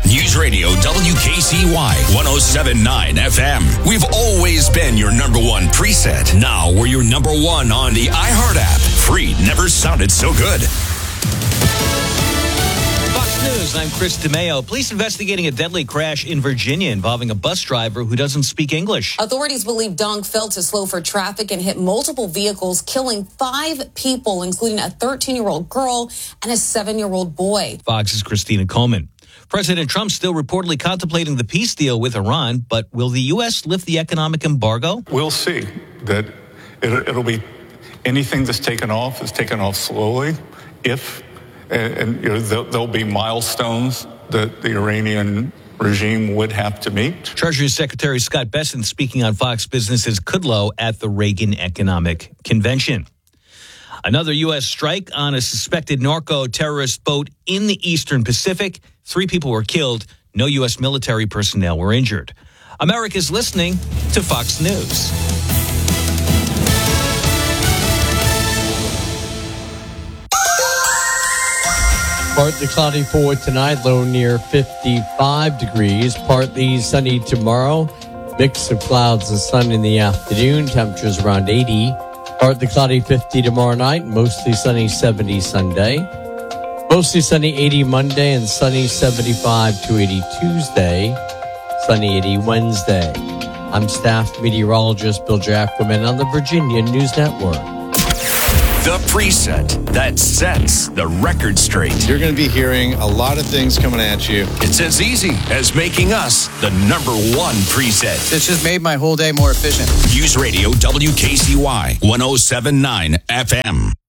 News Radio WKCY 107.9 FM. We've always been your number one preset. Now we're your number one on the iHeart app. Free never sounded so good. Fox News, I'm Chris DeMeo. Police investigating a deadly crash in Virginia involving a bus driver who doesn't speak English. Authorities believe Dong failed to slow for traffic and hit multiple vehicles, killing 5 people, including a 13-year-old girl and a 7-year-old boy. Fox's Christina Coleman. President Trump still reportedly contemplating the peace deal with Iran, but will the U.S. lift the economic embargo? We'll see. That it'll be anything that's taken off is taken off slowly. There'll be milestones that the Iranian regime would have to meet. Treasury Secretary Scott Bessent speaking on Fox Business's Kudlow at the Reagan Economic Convention. Another U.S. strike on a suspected narco-terrorist boat in the Eastern Pacific. 3 people were killed. No U.S. military personnel were injured. America's listening to Fox News. Partly cloudy for tonight, low near 55 degrees. Partly sunny tomorrow. Mix of clouds and sun in the afternoon. Temperatures around 80. Partly cloudy 50 tomorrow night. Mostly sunny 70 Sunday. Mostly sunny 80 Monday and sunny 75 to 80 Tuesday. Sunny 80 Wednesday. I'm staff meteorologist Bill Jacquemin on the Virginia News Network. The preset that sets the record straight. You're going to be hearing a lot of things coming at you. It's as easy as making us the number one preset. It's just made my whole day more efficient. News Radio WKCY 107.9 FM.